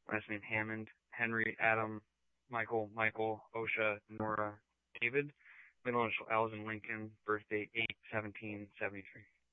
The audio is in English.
Last name Hammond. Henry, Adam, Michael, Osha, Nora, David. Middle initial Alvin Lincoln. Birth date 8/17/73.